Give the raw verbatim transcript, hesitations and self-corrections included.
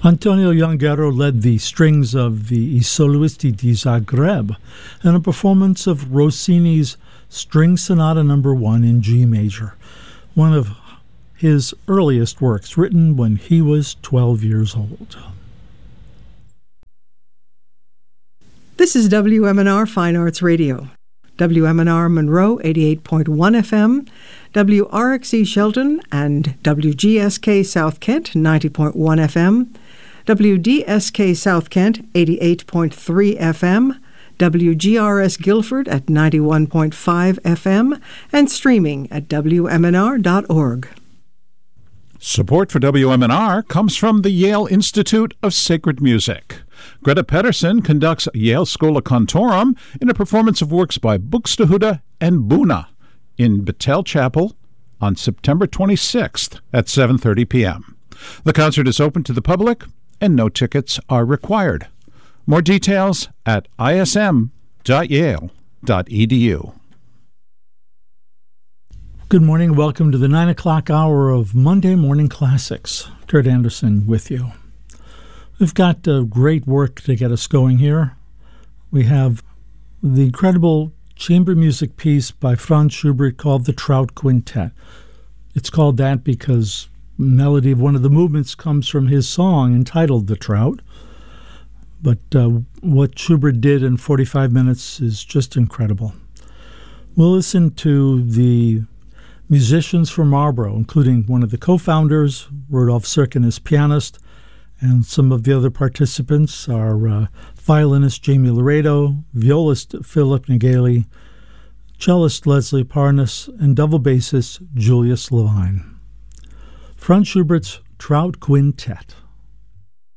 Antonio Jungero led the strings of the I Soloisti di Zagreb in a performance of Rossini's String Sonata Number One in G major, one of his earliest works, written when he was twelve years old. This is W M N R Fine Arts Radio. W M N R Monroe eighty-eight point one F M, W R X E Shelton and W G S K South Kent ninety point one F M, W D S K South Kent eighty-eight point three F M, W G R S Guilford at ninety-one point five F M, and streaming at W M N R dot org. Support for W M N R comes from the Yale Institute of Sacred Music. Greta Pedersen conducts Yale Schola Cantorum in a performance of works by Buxtehude and Buna in Battelle Chapel on September twenty-sixth at seven thirty p.m. The concert is open to the public and no tickets are required. More details at I S M dot yale dot e d u. Good morning. Welcome to the nine o'clock hour of Monday Morning Classics. Kurt Anderson with you. We've got uh, great work to get us going here. We have the incredible chamber music piece by Franz Schubert called the Trout Quintet. It's called that because the melody of one of the movements comes from his song entitled The Trout. But uh, what Schubert did in forty-five minutes is just incredible. We'll listen to the musicians from Marlborough, including one of the co-founders, Rudolf Serkin, as pianist, and some of the other participants are uh, violinist Jamie Laredo, violist Philip Nageli, cellist Leslie Parnas, and double bassist Julius Levine. Franz Schubert's Trout Quintet.